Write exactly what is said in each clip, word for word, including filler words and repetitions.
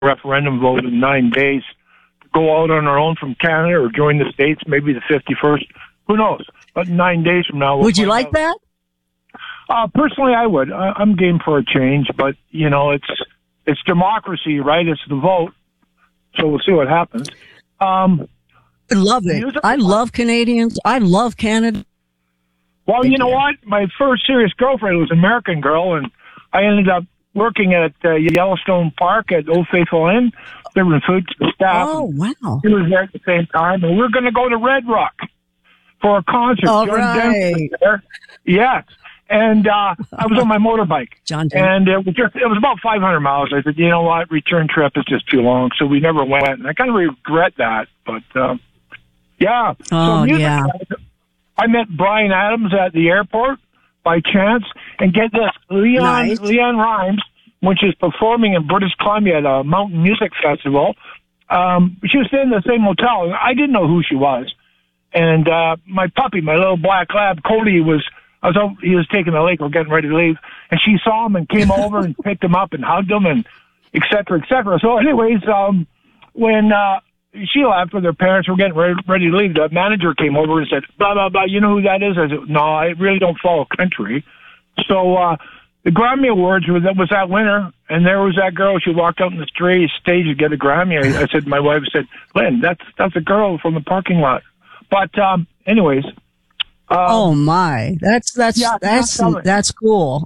referendum vote in nine days to go out on our own from Canada or join the States, maybe the fifty-first. Who knows? But nine days from now, we'll would you like out. that? Uh, personally, I would. I, I'm game for a change, but you know, it's it's democracy, right? It's the vote, so we'll see what happens. Um, I love it. I love Canadians. I love Canada. Well, Thank you know you. what? My first serious girlfriend was an American girl, and I ended up working at uh, Yellowstone Park at Old Faithful Inn, delivering food to the staff. Oh, wow. He was there at the same time, and we we're going to go to Red Rock for a concert. All John right. Denver was there. Yes. And uh, I was on my motorbike. John Denver. And it was, just, it was about five hundred miles. I said, you know what? Return trip is just too long, so we never went. And I kind of regret that. But, uh, yeah. Oh, so music, yeah. I met Brian Adams at the airport by chance. And get this, Leon, Nice. Leon Rhymes, which is performing in British Columbia at a mountain music festival, um, she was staying in the same hotel. I didn't know who she was. And uh, my puppy, my little black lab, Cody, was... I was out, he was taking the lake, we're getting ready to leave, and she saw him and came over and picked him up and hugged him and et cetera, et cetera. So anyways, um, when, uh, she left with her parents, were getting ready, ready to leave, the manager came over and said, blah, blah, blah, you know who that is? I said, no, I really don't follow country. So, uh, the Grammy Awards was, was that winter, and there was that girl, she walked out on the stage stage to get a Grammy. I, I said, my wife said, Lynn, that's, that's a girl from the parking lot. But, um, anyways, Um, oh my, that's that's yeah, that's that's that's cool.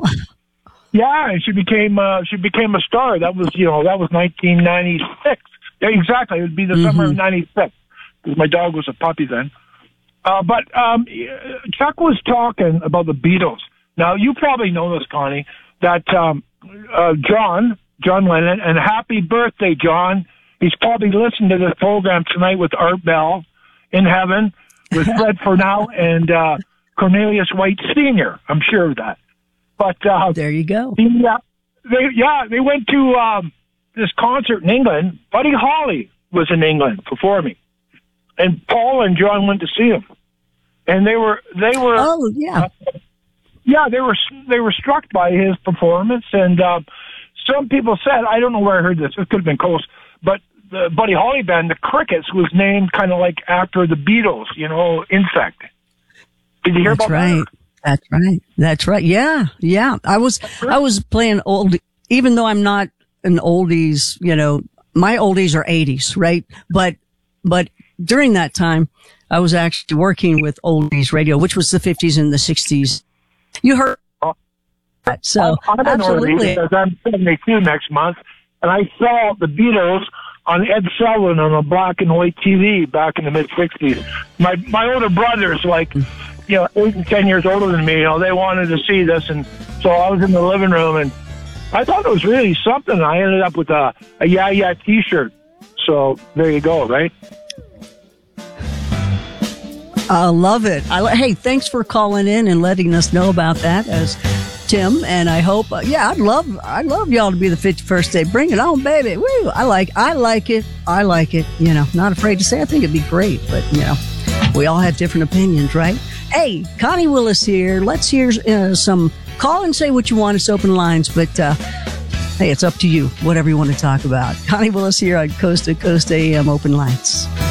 Yeah, and she became uh, she became a star. That was you know that was nineteen ninety-six. Yeah, exactly. It would be the mm-hmm. summer of ninety-six because my dog was a puppy then. Uh, but um, Chuck was talking about the Beatles. Now you probably know this, Connie, that um, uh, John John Lennon, and happy birthday, John. He's probably listening to this program tonight with Art Bell in heaven. With Fred Furnau and uh, Cornelius White Senior I'm sure of that. But uh, there you go. The, uh, they, yeah, they went to um, this concert in England. Buddy Holly was in England performing, and Paul and John went to see him. And they were they were oh yeah uh, yeah they were they were struck by his performance. And uh, some people said, I don't know where I heard this. This could have been close, but. The Buddy Holly band, the Crickets, was named kind of like after the Beatles, you know, Insect. Did you hear That's about right. that? That's right. That's right. Yeah, yeah. I was I was playing old, even though I'm not an oldies. You know, my oldies are eighties, right? But but during that time, I was actually working with oldies radio, which was the fifties and the sixties. You heard that, so I'm an absolutely. oldie because I'm seventy-two next month, and I saw the Beatles on Ed Sullivan on a black and white T V back in the mid sixties. My my older brothers, like, you know, eight and ten years older than me, you know, they wanted to see this, and so I was in the living room, and I thought it was really something. I ended up with a, a Yeah Yeah T-shirt. So there you go, right? I love it. I, hey, thanks for calling in and letting us know about that, as Tim, and I hope, uh, yeah, I'd love, I'd love y'all to be the fifty-first day. Bring it on, baby. Woo! I like, I like it. I like it. You know, not afraid to say. I think it'd be great, but you know, we all have different opinions, right? Hey, Connie Willis here. Let's hear uh, some. Call and say what you want. It's open lines, but uh, hey, it's up to you. Whatever you want to talk about. Connie Willis here on Coast to Coast A M Open Lines.